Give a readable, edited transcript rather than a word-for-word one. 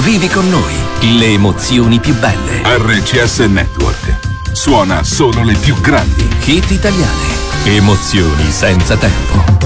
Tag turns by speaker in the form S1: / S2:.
S1: Vivi con noi le emozioni più belle.
S2: RCS Network. Suona solo le più grandi
S1: hit italiane. Emozioni senza tempo.